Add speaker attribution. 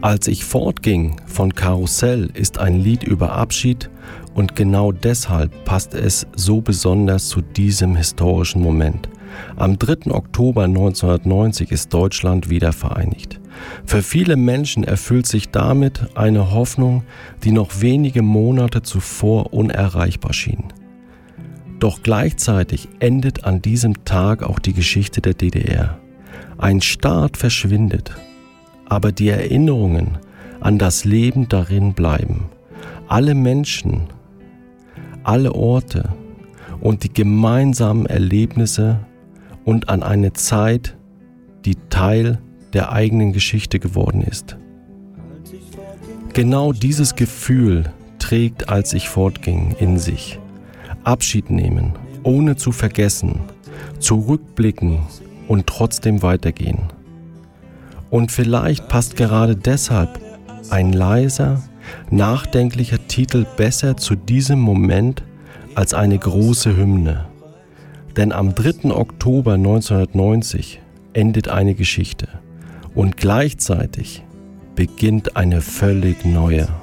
Speaker 1: Als ich fortging von Karussell ist ein Lied über Abschied und genau deshalb passt es so besonders zu diesem historischen Moment. Am 3. Oktober 1990 ist Deutschland wieder vereinigt. Für viele Menschen erfüllt sich damit eine Hoffnung, die noch wenige Monate zuvor unerreichbar schien. Doch gleichzeitig endet an diesem Tag auch die Geschichte der DDR. Ein Staat verschwindet, aber die Erinnerungen an das Leben darin bleiben. Alle Menschen, alle Orte und die gemeinsamen Erlebnisse und an eine Zeit, die Teil der eigenen Geschichte geworden ist. Genau dieses Gefühl trägt Als ich fortging in sich. Abschied nehmen, ohne zu vergessen, zurückblicken und trotzdem weitergehen. Und vielleicht passt gerade deshalb ein leiser, nachdenklicher Titel besser zu diesem Moment als eine große Hymne. Denn am 3. Oktober 1990 endet eine Geschichte und gleichzeitig beginnt eine völlig neue.